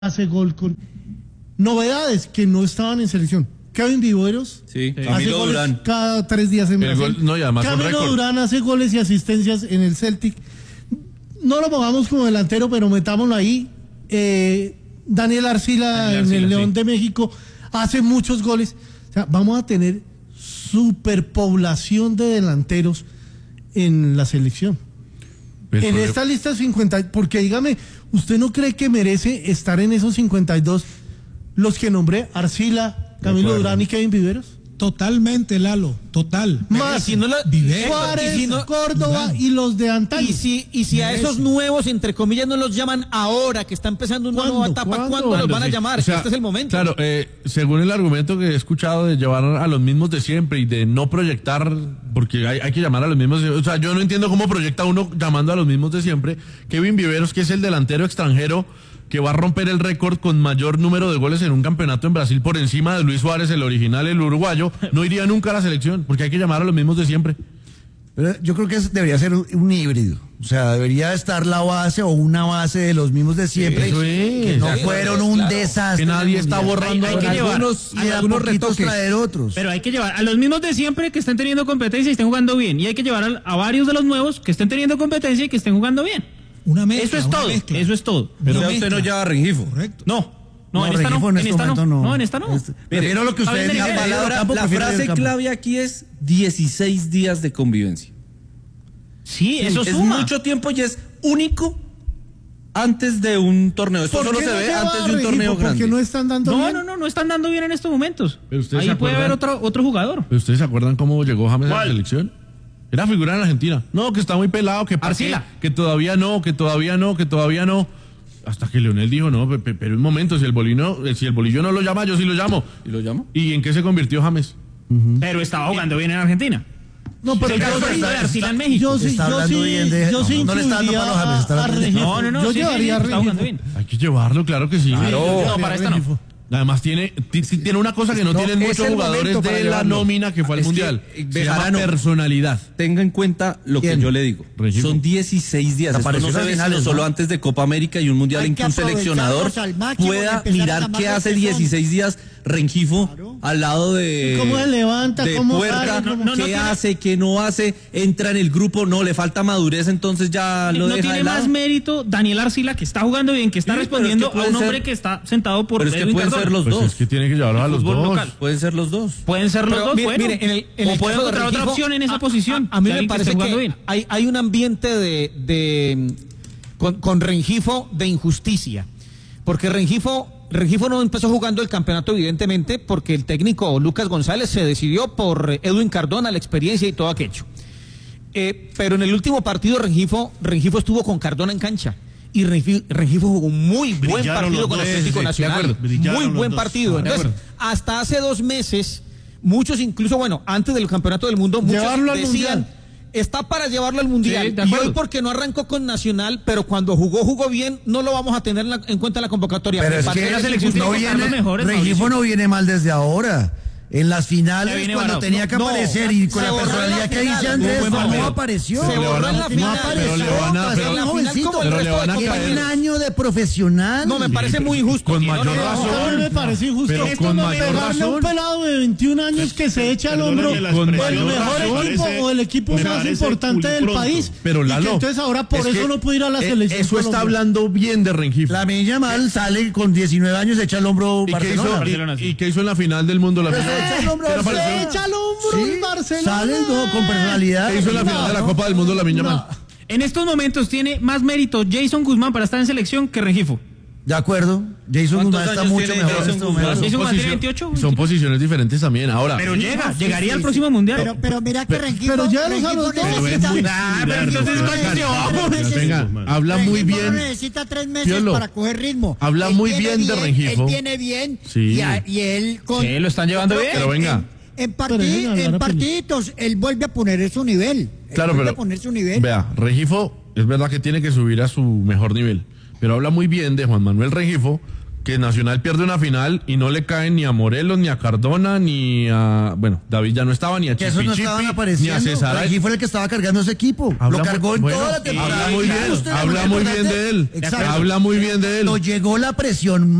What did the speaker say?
hace gol con novedades que no estaban en selección. Kevin Viveros sí, hace Camilo goles Durán cada 3 días en Brasil. No, y además Camilo Durán hace goles y asistencias en el Celtic. No lo pongamos como delantero, pero metámoslo ahí. Daniel Arcila en el León de México hace muchos goles. O sea, vamos a tener superpoblación de delanteros en la selección. En esta lista 50, porque dígame, ¿usted no cree que merece estar en esos 52 los que nombré? Arcila, Camilo Durán y Kevin Viveros. Totalmente, Lalo, total. Más si no Suárez, si no, Córdoba Durán. Y los de antaño. Y si a esos nuevos, entre comillas, no los llaman ahora, que está empezando una nueva etapa, ¿cuándo los van a llamar? O sea, este es el momento. Claro, según el argumento que he escuchado de llevar a los mismos de siempre y de no proyectar, porque hay que llamar a los mismos, o sea, yo no entiendo cómo proyecta uno llamando a los mismos de siempre. Kevin Viveros, que es el delantero extranjero que va a romper el récord con mayor número de goles en un campeonato en Brasil por encima de Luis Suárez, el original, el uruguayo, no iría nunca a la selección, porque hay que llamar a los mismos de siempre. Pero yo creo que debería ser un híbrido. O sea, debería estar la base o una base de los mismos de siempre. Eso es, que no fueron un desastre. Que nadie está borrando. Hay que llevar algunos retoques. Traer otros. Pero hay que llevar a los mismos de siempre que estén teniendo competencia y estén jugando bien. Y hay que llevar a varios de los nuevos que estén teniendo competencia y que estén jugando bien. Una mezcla, eso es todo, mezcla. eso es todo. Pero usted no lleva a Rengifo. Correcto. No, en esta no. En esta no. No, en esta no. Prefiero lo que usted diga. La frase clave aquí es 16 días de convivencia. Sí, eso es suma. mucho tiempo y es único antes de un torneo. Esto solo se ve antes de un torneo grande. Porque no están dando bien. No están dando bien en estos momentos. ¿Ustedes ahí puede haber otro jugador. ¿Pero ustedes se acuerdan cómo llegó James a la selección? Era figura en Argentina. No, que está muy pelado, que Arcila. Que todavía no. Hasta que Leonel dijo, no, pero un momento, si el bolillo no lo llama, yo sí lo llamo. ¿Y lo llamo? ¿Y en qué se convirtió James? Pero estaba jugando bien en Argentina. No, pero el caso de Arcila en México. Yo sí no le está dando palos a James, está hablando No, yo llevaría a Rengifo. Hay que llevarlo, claro que sí. Claro. No, para esta no. Además tiene una cosa que no tienen muchos jugadores de la nómina que fue al Mundial. Se llama personalidad. Tenga en cuenta lo que yo le digo. Rengifo. Son 16 días. Esto no se ve sino solo antes de Copa América y un Mundial en que un seleccionador pueda mirar qué hace 16 días Rengifo al lado de cómo se levanta, cómo Puerta, qué hace, qué no hace, entra en el grupo, no, le falta madurez, entonces ya lo deja de lado. No tiene más mérito Daniel Arcila, que está jugando bien, que está respondiendo a un hombre que está sentado por Edwin Cardona. Los dos. Es que tiene que llevarlos a los dos. Local. Pueden ser los dos. Pueden ser los dos, bueno. Mire, o pueden encontrar otra opción en esa posición. A mí me parece que hay un ambiente con Rengifo de injusticia. Porque Rengifo no empezó jugando el campeonato, evidentemente, porque el técnico Lucas González se decidió por Edwin Cardona, la experiencia y todo aquello. Pero en el último partido Rengifo estuvo con Cardona en cancha. Y Rengifo jugó un muy buen partido con el Atlético Nacional. Muy buen partido. Entonces, hasta hace 2 meses, muchos incluso, antes del Campeonato del Mundo, muchos decían, está para llevarlo al Mundial. Sí, y hoy porque no arrancó con Nacional, pero cuando jugó bien, no lo vamos a tener en cuenta en la convocatoria. Pero es que la selección Rengifo no viene mal desde ahora. En las finales, cuando tenía que aparecer y con la personalidad que dice Andrés, no apareció. Se borró en la final. Pero le van a caer un año de profesional. No, me parece muy injusto. Con mayor razón. Me parece injusto. Pero con mayor pegarle a un pelado de 21 años que se echa al hombro el mejor equipo o el equipo más importante del país. Pero Lalo, entonces ahora por eso no puede ir a la selección. Eso está hablando bien de Rengifo. Lamine Yamal sale con 19 años, se echa al hombro Barcelona. ¿Y qué hizo en la final del mundo? Se echa al hombro en Barcelona. Sale con personalidad. ¿Qué hizo en la final de la Copa del Mundo Lamine Yamal? En estos momentos tiene más mérito Jason Guzmán para estar en selección que Rengifo. De acuerdo. Jason Guzmán está mucho mejor en este momento. Jason Guzmán tiene 28. Son posiciones diferentes también. Ahora. Pero llegaría al próximo Mundial. Pero mira que Rengifo. Pero ya los a los dos. Venga, habla muy bien. Necesita 3 meses para coger ritmo. Habla muy bien de Rengifo. Él viene bien. Sí. Y él con. Sí, lo están llevando bien. Pero venga. En partiditos, él vuelve a poner su nivel. Claro, pero. Vea, Rengifo es verdad que tiene que subir a su mejor nivel. Pero habla muy bien de Juan Manuel Rengifo que Nacional pierde una final y no le caen ni a Morelos, ni a Cardona, ni a... Bueno, David ya no estaba, ni a Chipichipi, no estaban apareciendo. ni a César. Allí fue el que estaba cargando ese equipo. Lo cargó en toda la temporada. Habla muy bien de él. Exacto. Habla muy bien de él. Cuando llegó la presión